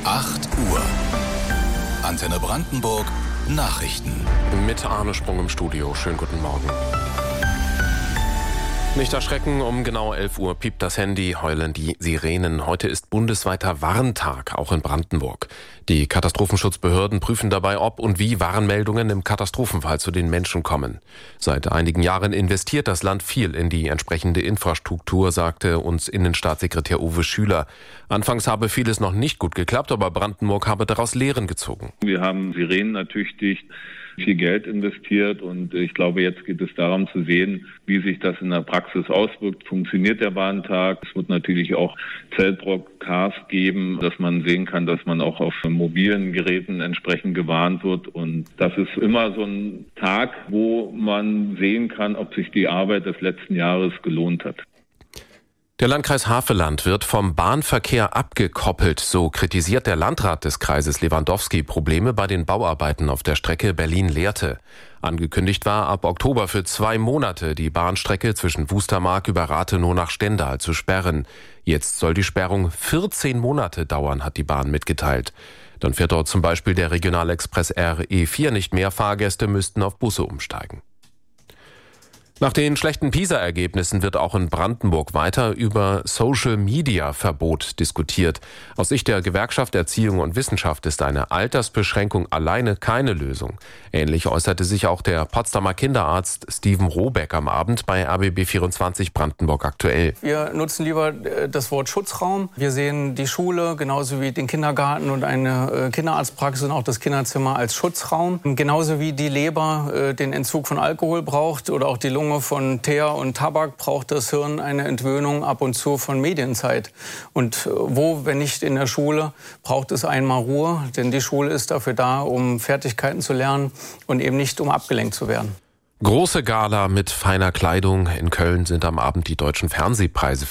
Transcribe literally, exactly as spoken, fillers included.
acht Uhr. Antenne Brandenburg Nachrichten. Mit Arne Sprung im Studio. Schönen guten Morgen. Nicht erschrecken, um genau elf Uhr piept das Handy, heulen die Sirenen. Heute ist bundesweiter Warntag, auch in Brandenburg. Die Katastrophenschutzbehörden prüfen dabei, ob und wie Warnmeldungen im Katastrophenfall zu den Menschen kommen. Seit einigen Jahren investiert das Land viel in die entsprechende Infrastruktur, sagte uns Innenstaatssekretär Uwe Schüler. Anfangs habe vieles noch nicht gut geklappt, aber Brandenburg habe daraus Lehren gezogen. Wir haben Sirenen ertüchtigt, viel Geld investiert und ich glaube, jetzt geht es darum zu sehen, wie sich das in der Praxis auswirkt. Funktioniert der Warntag? Es wird natürlich auch Zeltbroadcasts geben, dass man sehen kann, dass man auch auf mobilen Geräten entsprechend gewarnt wird. Und das ist immer so ein Tag, wo man sehen kann, ob sich die Arbeit des letzten Jahres gelohnt hat. Der Landkreis Havelland wird vom Bahnverkehr abgekoppelt. So kritisiert der Landrat des Kreises Lewandowski Probleme bei den Bauarbeiten auf der Strecke Berlin-Lehrte. Angekündigt war, ab Oktober für zwei Monate die Bahnstrecke zwischen Wustermark über Rathenow nach Stendal zu sperren. Jetzt soll die Sperrung vierzehn Monate dauern, hat die Bahn mitgeteilt. Dann fährt dort zum Beispiel der Regionalexpress R E vier nicht mehr. Fahrgäste müssten auf Busse umsteigen. Nach den schlechten PISA-Ergebnissen wird auch in Brandenburg weiter über Social-Media-Verbot diskutiert. Aus Sicht der Gewerkschaft Erziehung und Wissenschaft ist eine Altersbeschränkung alleine keine Lösung. Ähnlich äußerte sich auch der Potsdamer Kinderarzt Steven Rohbeck am Abend bei R B B vierundzwanzig Brandenburg aktuell. Wir nutzen lieber das Wort Schutzraum. Wir sehen die Schule genauso wie den Kindergarten und eine Kinderarztpraxis und auch das Kinderzimmer als Schutzraum. Genauso wie die Leber den Entzug von Alkohol braucht oder auch die Lunge von Teer und Tabak, braucht das Hirn eine Entwöhnung ab und zu von Medienzeit. Und wo, wenn nicht in der Schule, braucht es einmal Ruhe, denn die Schule ist dafür da, um Fertigkeiten zu lernen und eben nicht, um abgelenkt zu werden. Große Gala mit feiner Kleidung. In Köln sind am Abend die deutschen Fernsehpreise